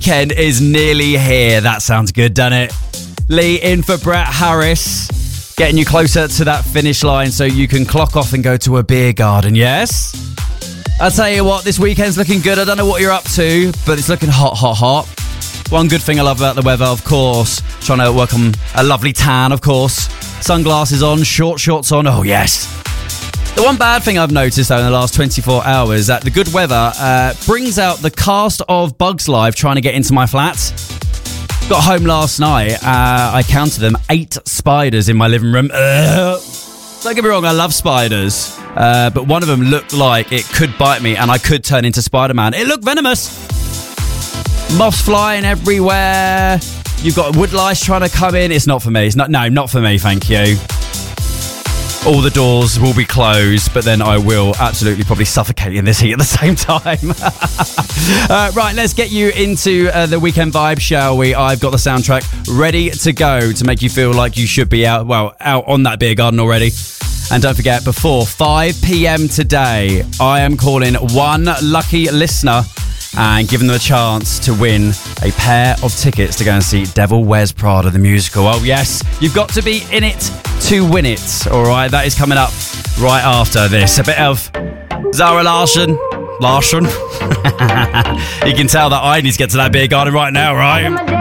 Weekend is nearly here. That sounds good, doesn't it? Lee in for Brett Harris, getting you closer to that finish line so you can clock off and go to a beer garden, yes? I'll tell you what, this weekend's looking good. I don't know what you're up to, but it's looking hot, hot, hot. One good thing I love about the weather, of course, trying to work on a lovely tan, of course. Sunglasses on, short shorts on, oh yes. The one bad thing I've noticed, though, in the last 24 hours is that the good weather brings out the cast of Bugs Life trying to get into my flat. Got home last night, I counted them, 8 spiders in my living room. Don't get me wrong, I love spiders, but one of them looked like it could bite me and I could turn into Spider-Man. It looked venomous. Moths flying everywhere. You've got wood lice trying to come in. It's not for me. Not for me, thank you. All the doors will be closed, but then I will absolutely probably suffocate in this heat at the same time. Right, let's get you into the weekend vibe, shall we? I've got the soundtrack ready to go to make you feel like you should be out on that beer garden already. And don't forget, before 5 p.m. today, I am calling one lucky listener and giving them a chance to win a pair of tickets to go and see Devil Wears Prada, the musical. Oh yes, you've got to be in it to win it. All right, that is coming up right after this. A bit of Zara Larsson. You can tell that I need to get to that beer garden right now, right?